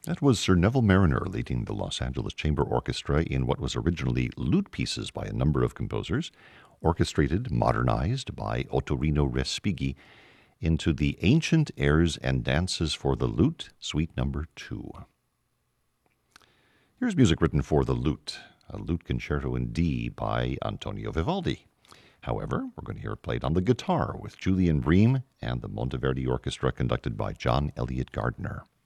That was Sir Neville Marriner leading the Los Angeles Chamber Orchestra in what was originally lute pieces by a number of composers, orchestrated, modernized by Ottorino Respighi into the Ancient Airs and Dances for the Lute, Suite Number 2. Here's music written for the lute, a lute concerto in D by Antonio Vivaldi. However, we're going to hear it played on the guitar with Julian Bream and the Monteverdi Orchestra conducted by John Elliott Gardner.